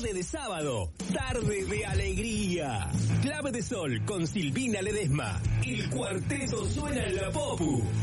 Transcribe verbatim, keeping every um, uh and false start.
tarde de sábado, tarde de alegría. Clave de Sol con Silvina Ledesma. El cuarteto suena en la Popu.